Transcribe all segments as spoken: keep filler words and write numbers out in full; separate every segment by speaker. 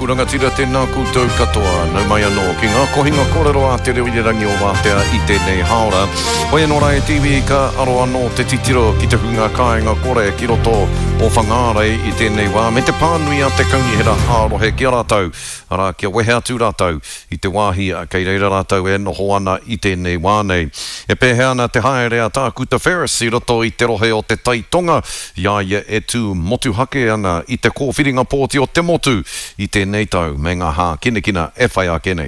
Speaker 1: kuranga tira tēnā koutou katoa. Nau mai anō ki ngā kohinga kōrero a te reo i rangi o Wātea i tēnei haora. Hoi anō Rai T V ka aro anō te titiro ki te hunga kāinga kore ki roto o whangārei i tēnei wā. Me te pānui a te kaungi hera ārohe ki a rātou. Ara kia wehe atu rātou i te wāhi a kei reira rātou e noho ana i tēnei wā nei. E pēhe ana te haere a tā Kuta Ferris i roto i te rohe o te taitonga. Ia ia e tū motu hake ana i te kōwhiringa pōti o te motu i tēnei tau me ngā hā kinekina e whai a kenei.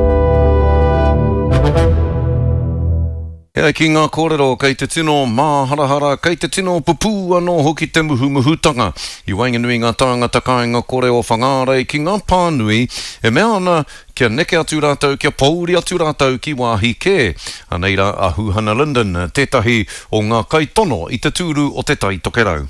Speaker 1: Hea ki ngā kōrero, kei te tino māharahara, kei te tino pupū anō hoki te muhu muhutanga. I wainganui ngā tāngata kāinga kore o whangārei ki ngā pānui, e mea ana kia neke atu rātou, kia pauri atu rātou ki wāhi kē. Aneira a Huhana Linden, tētahi o ngā kaitono i te tūru o te tai tokerau.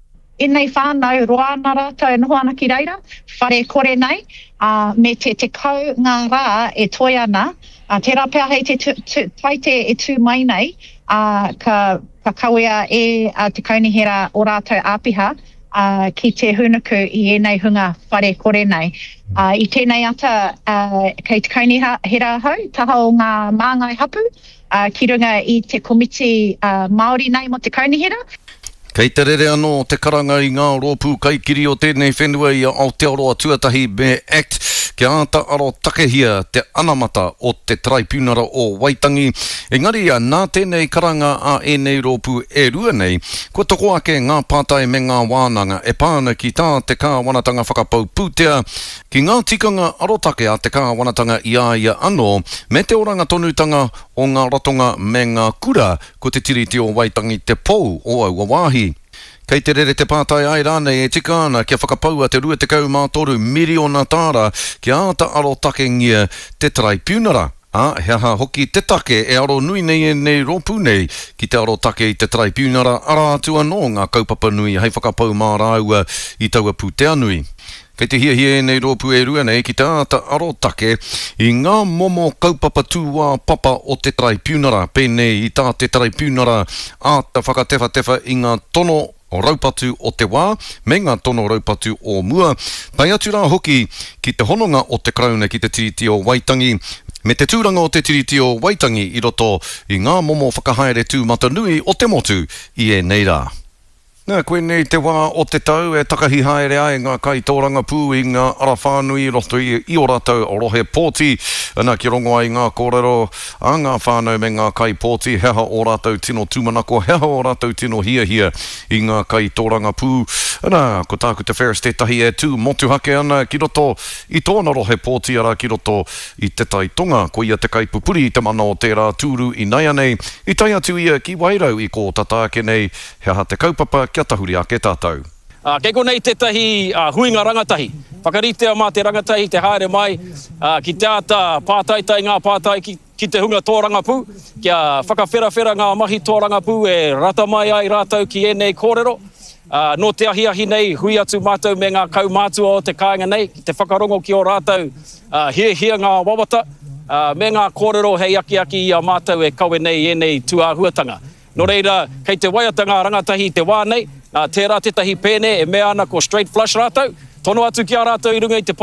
Speaker 2: E nei whānau roa nā rātou e noho ana ki reira, whare kore nei, uh, me te te kau ngā rā e toi ana, uh, te rapea hei te taite e tū mai nei, uh, ka, ka kawea e uh, te kaunihera o rātou āpiha, uh, ki te hunuku i e nei hunga whare kore nei. Uh, I tēnei ata, uh, kei te kaunihera hau, taha o ngā māngai hapu, uh, ki runga i te komiti uh, Māori nei mo te kaunihera.
Speaker 1: Kei te rere anō te karanga i ngā rōpū kaikiri o tēnei whenua i Aotearoa Tuatahi Me Act, kia āta aro takehia te anamata o te traipūnara o Waitangi. Engari a nā tēnei karanga a ēnei rōpū e rua nei, kua toko ake ngā pātai me ngā wānanga e pāna ki tā te kāwanatanga whakapau pūtea, ki ngā tikanga arotake a te kāwanatanga i a ia anō, me te oranga tonutanga o ngā ratonga me ngā kura, ko te tiriti o Waitangi te pou o aua wāhi. Kei te rere te pātai ai rānei e tika ana kia whakapaua te rua te kau mātoru miliona tāra kia āta aro take ngia te traipūnara. A, heaha hoki te take e aro nui nei e nei rōpū nei ki te aro take i te traipūnara ara atu anō ngā kaupapa nui hei whakapau mā rāua i taua pūtea nui. Kei te hia hia e nei rōpū e rua nei ki te āta aro take i ngā momo kaupapa tūwā papa o te traipūnara pēnei i tā te traipūnara āta whakatefa tefa i ngā tono o raupatu o te wā, me ngā tono raupatu o mua. Pai atu rā hoki ki te hononga o te krauna ki te tiriti o Waitangi, me te tūranga o te tiriti o Waitangi i roto i ngā momo whakahaere tū matanui o te motu i e nei rā. Nā, koe nei te wā o te tau e takahi haere ai ngā kai tōranga pū i ngā ara whānui roto i, i o rātou o rohe pōti. Nā, ki rongo ai ngā kōrero a ngā whānau me ngā kai pōti, heha o rātou tino tūmanako, heha o rātou tino hia hia i ngā kai tōranga pū. Nā, ko tā Kuta Ferris tētahi e tū motu hake ana ki roto i tōna rohe pōti ara ki roto i te taitonga, ko ia te kai pupuri i te mana o tērā tūru i nei anei, i tai atu ia ki wairau i kō tatāke nei, heha te kaupapa kia tahuri ake tātou.
Speaker 3: Uh, kei konei tētahi uh, huinga rangatahi. Whakaritea mā te rangatahi, te haere mai, uh, ki te ata pātaitai ngā pātai ki, ki te hunga tōranga pū, kia whakawherawhera ngā mahi tōranga pū e rata mai ai rātou ki e nei kōrero. Uh, no te ahi ahi nei, hui atu mātou me ngā kau mātua o te kāinga nei, ki te whakarongo ki o rātou, uh, hia hia ngā wawata, uh, me ngā kōrero hei aki aki i a mātou e kawe nei e nei tuāhuatanga. No reira, kei te waiatanga rangatahi te wā nei, uh, tērā tētahi pēne e mea ana ko straight flush rātou, tono atu ki a rātou i runga i te